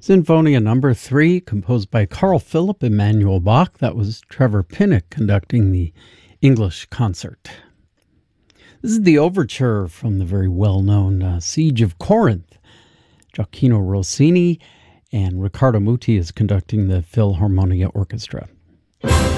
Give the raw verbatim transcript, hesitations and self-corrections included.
Sinfonia Number Three, composed by Carl Philipp Emanuel Bach. That was Trevor Pinnock conducting the English concert. This is the overture from the very well-known uh, Siege of Corinth. Gioacchino Rossini and Riccardo Muti is conducting the Philharmonia Orchestra.